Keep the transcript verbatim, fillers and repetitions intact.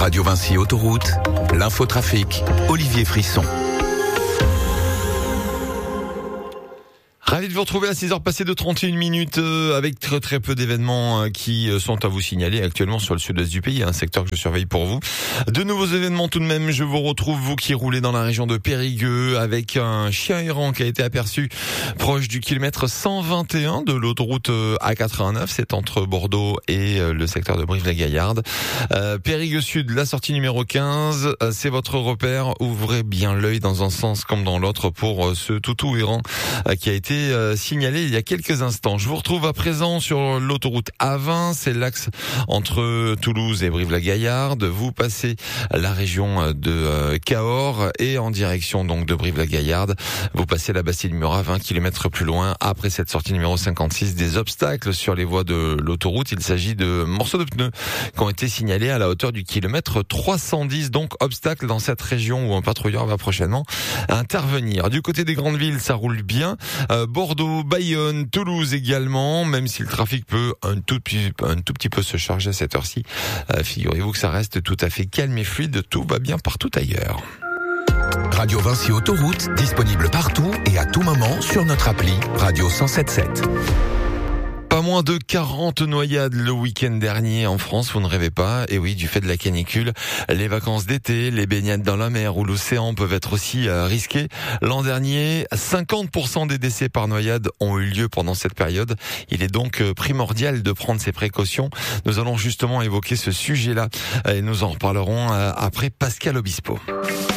Radio Vinci Autoroute, l'infotrafic, Olivier Frisson. Ravi de vous retrouver à six heures passées de trente et une minutes euh, avec très très peu d'événements euh, qui euh, sont à vous signaler actuellement sur le sud-est du pays, un secteur que je surveille pour vous. De nouveaux événements tout de même, je vous retrouve vous qui roulez dans la région de Périgueux avec un chien errant qui a été aperçu proche du kilomètre cent vingt et un de l'autoroute euh, A quatre-vingt-neuf, c'est entre Bordeaux et euh, le secteur de Brive-la-Gaillarde. Euh, Périgueux Sud, la sortie numéro quinze, euh, c'est votre repère, ouvrez bien l'œil dans un sens comme dans l'autre pour euh, ce toutou errant euh, qui a été signalé il y a quelques instants. Je vous retrouve à présent sur l'autoroute A vingt, c'est l'axe entre Toulouse et Brive-la-Gaillarde. Vous passez la région de Cahors et en direction donc de Brive-la-Gaillarde, vous passez la Bastille-Murat vingt kilomètres plus loin. Après cette sortie numéro cinquante-six, des obstacles sur les voies de l'autoroute. Il s'agit de morceaux de pneus qui ont été signalés à la hauteur du kilomètre trois cent dix. Donc obstacle dans cette région où un patrouilleur va prochainement intervenir. Du côté des grandes villes, ça roule bien. Euh, Bordeaux, Bayonne, Toulouse également, même si le trafic peut un tout petit, un tout petit peu se charger à cette heure-ci. Euh, figurez-vous que ça reste tout à fait calme et fluide, tout va bien partout ailleurs. Radio Vinci Autoroute, disponible partout et à tout moment sur notre appli Radio cent sept sept. Pas moins de quarante noyades le week-end dernier en France, vous ne rêvez pas. Et oui, du fait de la canicule, les vacances d'été, les baignades dans la mer ou l'océan peuvent être aussi euh, risquées. L'an dernier, cinquante pour cent des décès par noyade ont eu lieu pendant cette période. Il est donc euh, primordial de prendre ces précautions. Nous allons justement évoquer ce sujet-là et nous en reparlerons euh, après Pascal Obispo.